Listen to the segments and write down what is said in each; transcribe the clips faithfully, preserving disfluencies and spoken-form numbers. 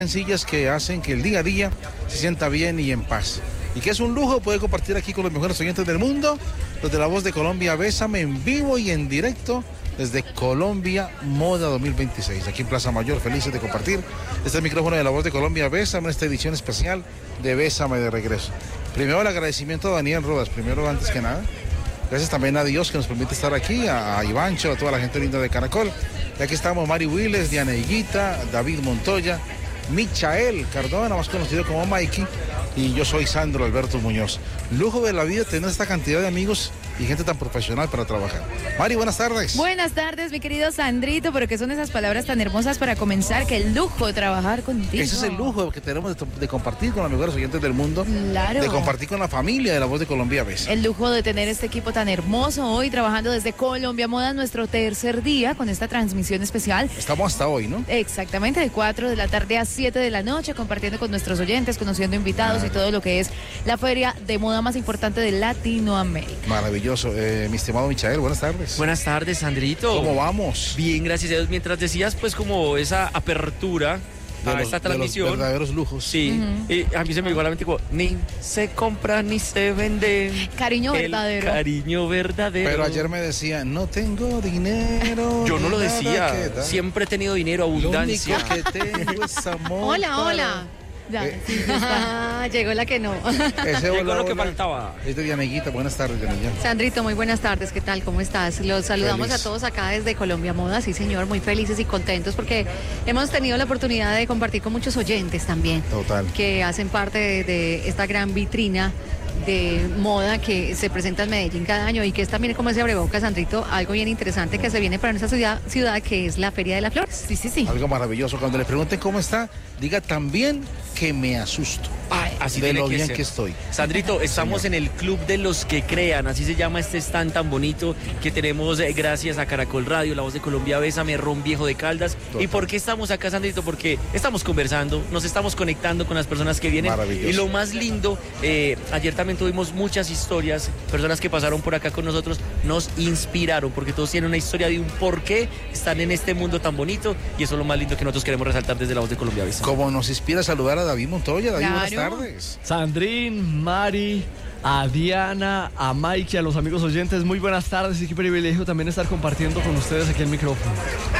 Sencillas que hacen que el día a día se sienta bien y en paz. Y que es un lujo poder compartir aquí con los mejores oyentes del mundo, los de La Voz de Colombia, Bésame, en vivo y en directo desde Colombia Moda dos mil veintiséis, aquí en Plaza Mayor, felices de compartir este micrófono de La Voz de Colombia, Bésame, esta edición especial de Bésame de regreso. Primero el agradecimiento a Daniel Rodas, primero antes que nada. Gracias también a Dios que nos permite estar aquí, a, a Ivancho, a toda la gente linda de Caracol. Y aquí estamos Mari Willes, Diana Higuita, David Montoya, Michael Cardona, más conocido como Mikey, y yo soy Sandro Alberto Muñoz. Lujo de la vida tener esta cantidad de amigos y gente tan profesional para trabajar. Mari, buenas tardes. Buenas tardes, mi querido Sandrito, pero ¿qué son esas palabras tan hermosas para comenzar? Que el lujo de trabajar contigo. Ese es el lujo que tenemos de, de compartir con los mejores oyentes del mundo. Claro. De compartir con la familia de La Voz de Colombia Bésame. El lujo de tener este equipo tan hermoso hoy trabajando desde Colombia Moda, nuestro tercer día con esta transmisión especial. Estamos hasta hoy, ¿no? Exactamente, de cuatro de la tarde a siete de la noche, compartiendo con nuestros oyentes, conociendo invitados claro. y todo lo que es la feria de moda más importante de Latinoamérica. Maravilloso. Eh, mi estimado Michael, buenas tardes. Buenas tardes, Sandrito. ¿Cómo vamos? Bien, gracias a Dios. Mientras decías, pues, como esa apertura de a los, esta transmisión. De los verdaderos lujos. Sí. Uh-huh. Y a mí se me llegó a la mente como, ni se compra ni se vende. Cariño verdadero. Cariño verdadero. Pero ayer me decía, no tengo dinero. Yo no lo decía. Siempre he tenido dinero, abundancia. Lo único que tengo es amor. Hola, para... hola. Ya, eh. sí, ya llegó la que no. Ese llegó lo que faltaba. Es de Dianeguita, buenas tardes, Dianeguita. Sandrito, muy buenas tardes, ¿qué tal? ¿Cómo estás? Los saludamos Feliz. a todos acá desde Colombia Moda, sí señor, muy felices y contentos porque hemos tenido la oportunidad de compartir con muchos oyentes también. Total. Que hacen parte de, de esta gran vitrina de moda que se presenta en Medellín cada año y que es también, como ese abrebocas, Sandrito, algo bien interesante que se viene para nuestra ciudad, ciudad que es la Feria de las Flores. Sí, sí, sí. Algo maravilloso. Cuando le pregunten cómo está, diga también que me asusto. Ay, así de lo que bien ser. que estoy. Sandrito, estamos Señor. en el Club de los que crean, así se llama este stand tan bonito que tenemos eh, gracias a Caracol Radio, La Voz de Colombia Bésame, Ron Viejo de Caldas. Total. ¿Y por qué estamos acá, Sandrito? Porque estamos conversando, nos estamos conectando con las personas que vienen. Maravilloso. Y lo más lindo, eh, ayer también tuvimos muchas historias, personas que pasaron por acá con nosotros, nos inspiraron, porque todos tienen una historia de un por qué están en este mundo tan bonito, y eso es lo más lindo que nosotros queremos resaltar desde La Voz de Colombia Bésame. Como nos inspira saludar a David Montoya. David, claro. buenas tardes. Sandrín, Mari, a Diana, a Mike y a los amigos oyentes, muy buenas tardes y qué privilegio también estar compartiendo con ustedes aquí el micrófono.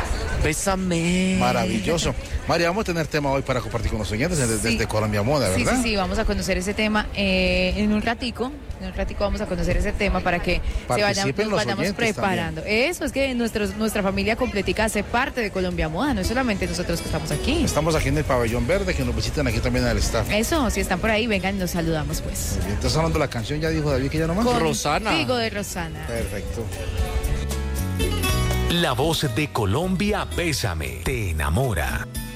Bésame. Maravilloso. María, vamos a tener tema hoy para compartir con los oyentes desde, sí. desde Colombia Moda, ¿verdad? Sí, sí, sí, vamos a conocer ese tema eh, en un ratico. En un ratico vamos a conocer ese tema para que se vayan, nos vayamos preparando. También. Eso es que nuestros, nuestra familia completica hace parte de Colombia Moda, no es solamente nosotros que estamos aquí. Estamos aquí en el Pabellón Verde, que nos visitan aquí también al staff. Eso, si están por ahí, vengan, nos saludamos pues. ¿Estás hablando de la canción? Ya dijo David que ya no más. Con Rosana. Digo de Rosana. Perfecto. La Voz de Colombia Bésame te enamora.